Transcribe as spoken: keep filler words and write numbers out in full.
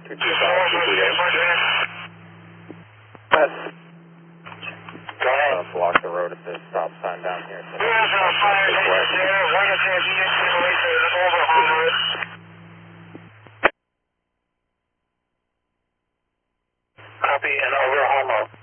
two two five, two two eight. West. Go ahead. Uh, block the road at this stop sign down here. So We have a fire engine there. One of the units in the way to the overhaul road. Copy and overhaul mode.